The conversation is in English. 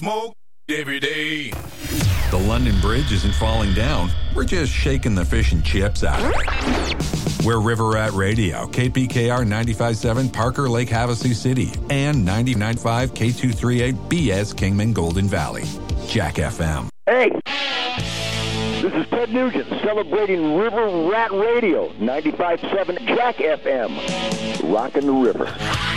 smoke every day. The London Bridge isn't falling down. We're just shaking the fish and chips out of it. We're River Rat Radio, KPKR 95.7 Parker Lake Havasu City, and 99.5 K238 BS Kingman Golden Valley. Jack FM. Hey, this is Ted Nugent celebrating River Rat Radio, 95.7 Jack FM. Rockin' the river.